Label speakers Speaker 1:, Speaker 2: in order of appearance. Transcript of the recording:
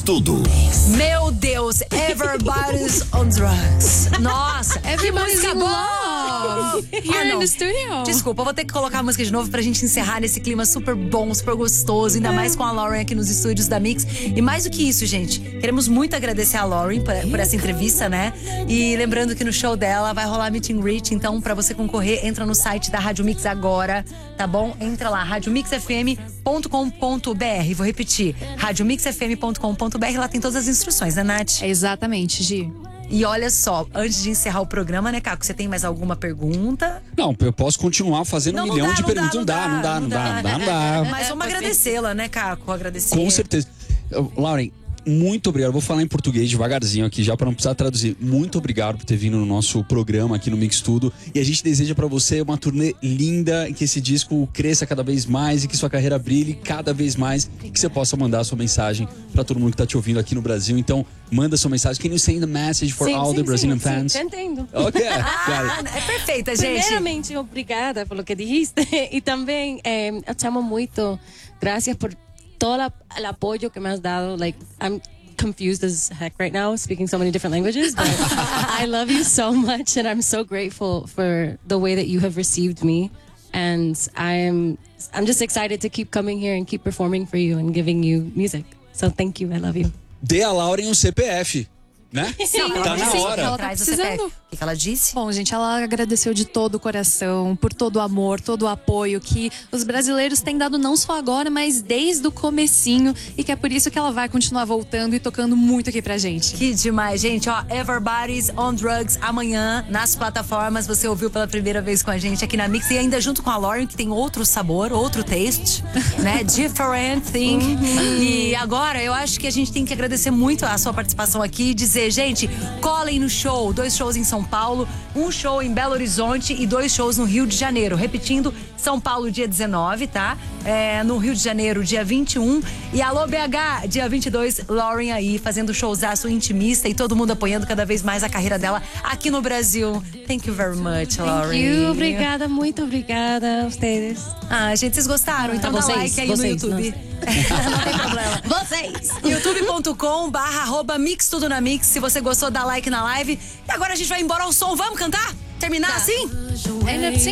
Speaker 1: Tudo.
Speaker 2: Meu Deus, Everybody's on Drugs. Nossa, que música boa!
Speaker 3: Here in the studio.
Speaker 2: Desculpa, eu vou ter que colocar a música de novo pra gente encerrar nesse clima super bom, super gostoso. Ainda mais com a Lauren aqui nos estúdios da Mix. E mais do que isso, gente, queremos muito agradecer a Lauren por essa entrevista, né? E lembrando que no show dela vai rolar meet and greet. Então, pra você concorrer, entra no site da Rádio Mix agora, tá bom? Entra lá, radiomixfm.com.br. Vou repetir, radiomixfm.com.br. Lá tem todas as instruções, né, Nath?
Speaker 3: Exatamente, Gi.
Speaker 2: E olha só, antes de encerrar o programa, né, Caco? Você tem mais alguma pergunta?
Speaker 4: Não, eu posso continuar fazendo um milhão de perguntas. Não dá.
Speaker 2: Mas vamos agradecê-la, né, Caco? Agradecer.
Speaker 4: Com certeza. Lauren, muito obrigado. Vou falar em português devagarzinho aqui, já para não precisar traduzir. Muito obrigado por ter vindo no nosso programa aqui no Mix Tudo. E a gente deseja para você uma turnê linda, que esse disco cresça cada vez mais e que sua carreira brilhe cada vez mais. E que você possa mandar a sua mensagem para todo mundo que tá te ouvindo aqui no Brasil. Então, manda sua mensagem. Can you send a message for all the Brazilian fans?
Speaker 5: Sim, entendo.
Speaker 4: Ok.
Speaker 2: É perfeita, gente.
Speaker 5: Primeiramente, obrigada pelo que dijiste. E também, eu te amo muito. Gracias por todo el apoyo que me has dado. Like, I'm confused as heck right now, speaking so many different languages, but I love you so much, and I'm so grateful for the way that you have received me. And I'm just excited to keep coming here and keep performing for you and giving you music. So thank you, I love you.
Speaker 4: Dê a Lauren um CPF, né?
Speaker 3: Sim,
Speaker 4: Tá na hora.
Speaker 3: Ela tá precisando.
Speaker 2: O que ela disse?
Speaker 3: Bom, gente, ela agradeceu de todo o coração, por todo o amor, todo o apoio que os brasileiros têm dado não só agora, mas desde o comecinho, e que é por isso que ela vai continuar voltando e tocando muito aqui pra gente.
Speaker 2: Que demais, gente. Ó, Everybody's on Drugs amanhã nas plataformas. Você ouviu pela primeira vez com a gente aqui na Mix e ainda junto com a Lauren, que tem outro sabor, outro taste, né? Different thing. E agora eu acho que a gente tem que agradecer muito a sua participação aqui e dizer, gente, colhem no show. 2 shows em São Paulo, 1 show em Belo Horizonte e 2 shows no Rio de Janeiro. Repetindo, São Paulo dia 19, tá? No Rio de Janeiro dia 21 e Alô BH dia 22, Lauren aí fazendo showzaço intimista e todo mundo apoiando cada vez mais a carreira dela aqui no Brasil. Thank you very much, Lauren.
Speaker 5: Thank you, obrigada, muito obrigada a vocês.
Speaker 2: Ah, gente, vocês gostaram? Então dá like aí no YouTube. Não tem problema.
Speaker 5: Vocês!
Speaker 2: youtube.com/mixtudonamix. Se você gostou, dá like na live. E agora a gente vai embora ao som. Vamos cantar? Terminar assim?
Speaker 3: Ainda sim.